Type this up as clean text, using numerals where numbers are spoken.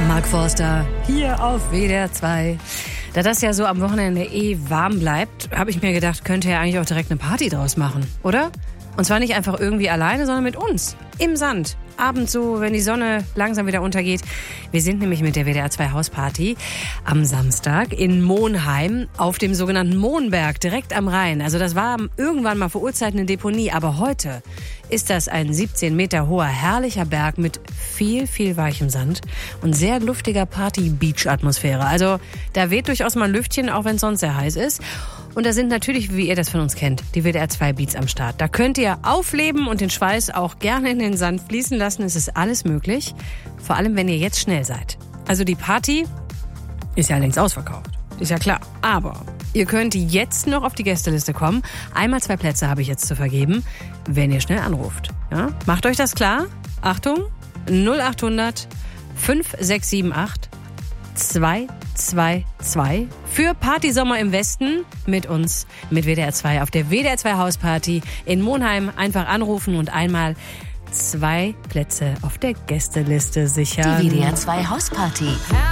Mark Forster hier auf WDR 2. Da das ja so am Wochenende warm bleibt, habe ich mir gedacht, könnte ja eigentlich auch direkt eine Party draus machen, oder? Und zwar nicht einfach irgendwie alleine, sondern mit uns. Im Sand. Abends so, wenn die Sonne langsam wieder untergeht. Wir sind nämlich mit der WDR 2 Hausparty am Samstag in Monheim auf dem sogenannten Mohnberg, direkt am Rhein. Also das war irgendwann mal vor Urzeiten eine Deponie, aber heute ist das ein 17 Meter hoher, herrlicher Berg mit viel, viel weichem Sand und sehr luftiger Party-Beach-Atmosphäre. Also da weht durchaus mal ein Lüftchen, auch wenn es sonst sehr heiß ist. Und da sind natürlich, wie ihr das von uns kennt, die WDR 2 Beats am Start. Da könnt ihr aufleben und den Schweiß auch gerne in den Sand fließen lassen. Es ist alles möglich. Vor allem, wenn ihr jetzt schnell seid. Also die Party ist ja längst ausverkauft. Ist ja klar. Aber ihr könnt jetzt noch auf die Gästeliste kommen. Einmal 2 Plätze habe ich jetzt zu vergeben, wenn ihr schnell anruft. Ja? Macht euch das klar? Achtung, 0800 5678 222 für Partysommer im Westen mit uns, mit WDR 2 auf der WDR 2 Hausparty in Monheim. Einfach anrufen und einmal 2 Plätze auf der Gästeliste sichern. Die WDR 2 Hausparty.